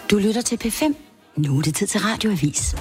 Du lytter til P5. Nu er det tid til Radioavis.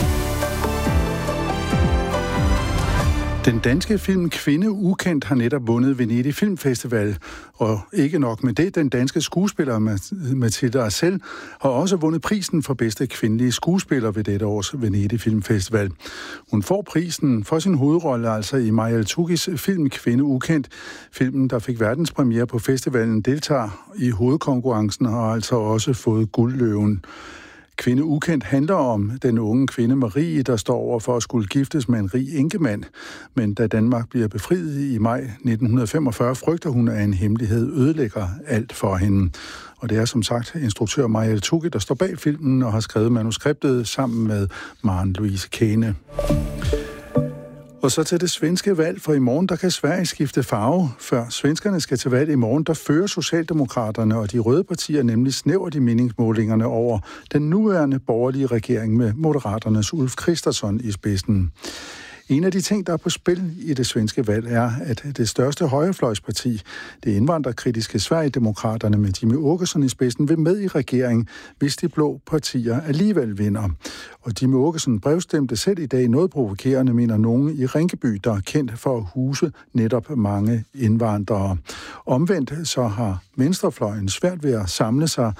Den danske film Kvinde Ukendt har netop vundet Venedig Filmfestival, og ikke nok med det, den danske skuespiller Mathilde Arcel har også vundet prisen for bedste kvindelige skuespiller ved dette års Venedig Filmfestival. Hun får prisen for sin hovedrolle altså i Maja Altukis film Kvinde Ukendt. Filmen, der fik verdenspremiere på festivalen, deltager i hovedkonkurrencen og har altså også fået Guldløven. Kvinde Ukendt handler om den unge kvinde Marie, der står over for at skulle giftes med en rig enkemand. Men da Danmark bliver befriet i maj 1945, frygter hun, at en hemmelighed ødelægger alt for hende. Og det er som sagt instruktør Maja Altuki, der står bag filmen og har skrevet manuskriptet sammen med Maren Louise Kane. Og så til det svenske valg, for i morgen der kan Sverige skifte farve. Før svenskerne skal til valg i morgen, der fører Socialdemokraterne og de røde partier nemlig snævert i meningsmålingerne over den nuværende borgerlige regering med Moderaternes Ulf Kristersson i spidsen. En af de ting, der er på spil i det svenske valg, er, at det største højrefløjsparti, det indvandrerkritiske Sverigedemokraterne med Jimmie Åkesson i spidsen, vil med i regering, hvis de blå partier alligevel vinder. Og Jimmie Åkesson brevstemte selv i dag noget provokerende, mener nogen i Rinkeby, der er kendt for at huse netop mange indvandrere. Omvendt så har venstrefløjen svært ved at samle sig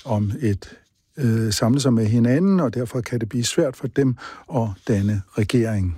med hinanden, og derfor kan det blive svært for dem at danne regering.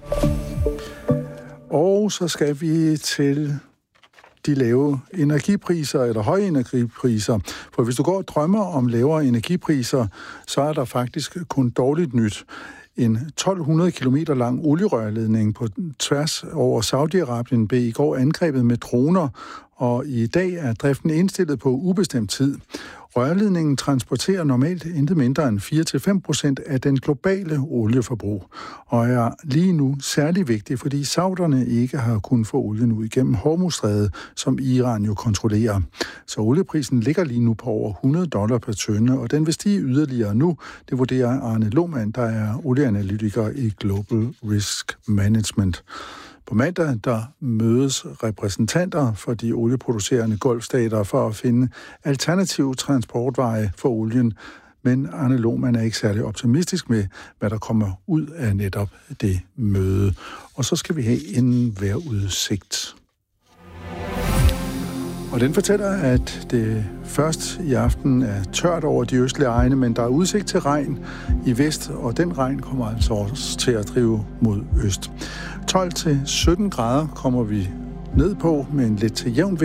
Og så skal vi til de lave energipriser, eller høje energipriser. For hvis du går og drømmer om lavere energipriser, så er der faktisk kun dårligt nyt. En 1200 km lang olierørledning på tværs over Saudi-Arabien blev i går angrebet med droner, og i dag er driften indstillet på ubestemt tid. Rørledningen transporterer normalt intet mindre end 4-5% af den globale olieforbrug, og er lige nu særlig vigtig, fordi sauderne ikke har kunnet få olien ud igennem Hormuzstrædet, som Iran jo kontrollerer. Så olieprisen ligger lige nu på over $100 per tønde, og den vil stige yderligere nu. Det vurderer Arne Lohmann, der er olieanalytiker i Global Risk Management. På mandag, der mødes repræsentanter for de olieproducerende golfstater for at finde alternative transportveje for olien. Men Arne Lohmann er ikke særlig optimistisk med, hvad der kommer ud af netop det møde. Og så skal vi have en vejrudsigt. Og den fortæller, at det først i aften er tørt over de østlige egne, men der er udsigt til regn i vest, og den regn kommer altså også til at drive mod øst. 12-17 grader kommer vi ned på med en lidt til jævn